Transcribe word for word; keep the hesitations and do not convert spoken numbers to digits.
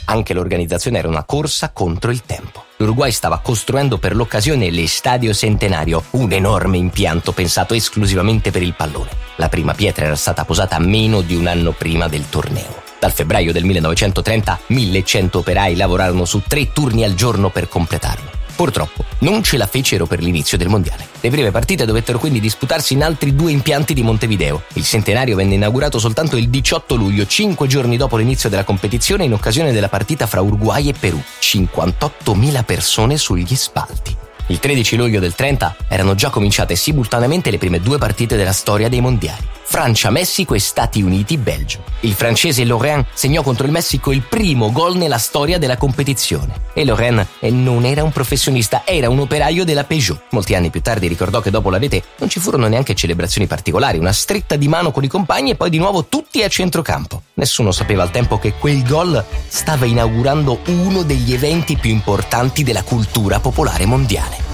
Anche l'organizzazione era una corsa contro il tempo. L'Uruguay stava costruendo per l'occasione l'Estadio Centenario, un enorme impianto pensato esclusivamente per il pallone. La prima pietra era stata posata meno di un anno prima del torneo. Dal febbraio del millenovecentotrenta, millecento operai lavorarono su tre turni al giorno per completarlo. Purtroppo non ce la fecero per l'inizio del mondiale. Le prime partite dovettero quindi disputarsi in altri due impianti di Montevideo. Il Centenario venne inaugurato soltanto il diciotto luglio, cinque giorni dopo l'inizio della competizione, in occasione della partita fra Uruguay e Perù. cinquantottomila persone sugli spalti. Il tredici luglio del trenta erano già cominciate simultaneamente le prime due partite della storia dei mondiali. Francia, Messico e Stati Uniti, Belgio. Il francese Laurent segnò contro il Messico il primo gol nella storia della competizione. E Laurent non era un professionista, era un operaio della Peugeot. Molti anni più tardi ricordò che dopo la rete non ci furono neanche celebrazioni particolari, una stretta di mano con i compagni e poi di nuovo tutti a centrocampo. Nessuno sapeva al tempo che quel gol stava inaugurando uno degli eventi più importanti della cultura popolare mondiale.